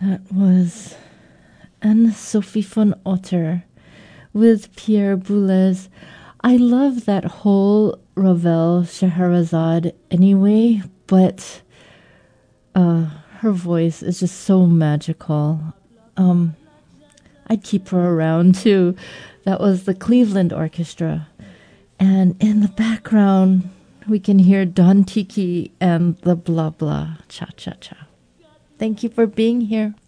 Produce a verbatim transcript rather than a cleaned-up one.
That was Anne-Sophie von Otter with Pierre Boulez. I love that whole Ravel Scheherazade anyway, but uh, her voice is just so magical. Um, I'd keep her around too. That was the Cleveland Orchestra. And in the background, we can hear Don Tiki and the Blah Blah Cha Cha Cha. Thank you for being here.